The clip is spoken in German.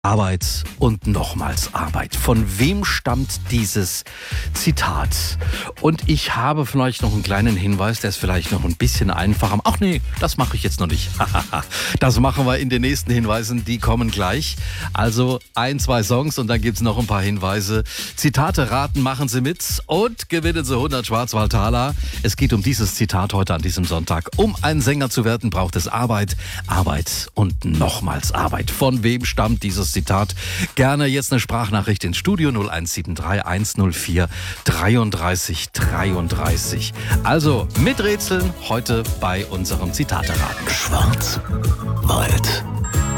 Arbeit und nochmals Arbeit. Von wem stammt dieses Zitat? Und ich habe vielleicht noch einen kleinen Hinweis, der ist vielleicht noch ein bisschen einfacher. Ach nee, das mache ich jetzt noch nicht. Das machen wir in den nächsten Hinweisen, die kommen gleich. Also 1, 2 Songs und dann gibt es noch ein paar Hinweise. Zitate raten, machen Sie mit und gewinnen Sie 100 Schwarzwaldtaler. Es geht um dieses Zitat heute an diesem Sonntag. Um ein Sänger zu werden, braucht es Arbeit, Arbeit und nochmals Arbeit. Von wem stammt dieses Zitat? Gerne jetzt eine Sprachnachricht ins Studio 0173 104 33 33. Also miträtseln heute bei unserem Zitateraten. Schwarzwaldklick.